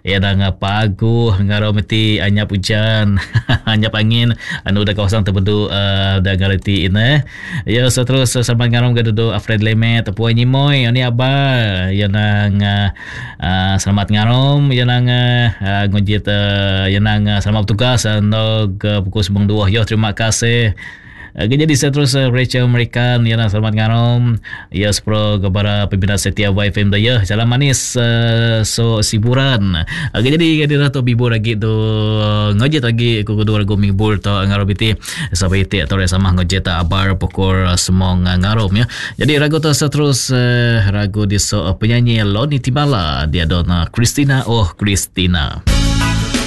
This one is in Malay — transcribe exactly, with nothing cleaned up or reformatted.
Ya dah pagu ngaro meti anyap hujan anyap angin anu da kawasan terbentuk uh, da gariti ina. Ya seterus uh, sampai ngarom gadudo Alfred Lemet puai nyimoy ani aba ya nang uh, uh, selamat ngarom ya nang uh, ngojit uh, ya nang uh, selamat tugas nog uh, pukul sembilan dua yo terima kasih. Uh, jadi seterus uh, Rachel American ya nang selamat ngarom ya sepro kepada pembina setia Y F M daya jalan manis uh, so siburan. Uh, jadi jadi tu bibur lagi tu uh, ngojit lagi ku kedua lagu mibur tu ngarom biti sampai ti atau sama ngojit abar pukul uh, semong uh, ngarom ya. Jadi ragu tu seterus uh, ragu di so uh, penyanyi Loni Timala dia dona Christina oh Christina.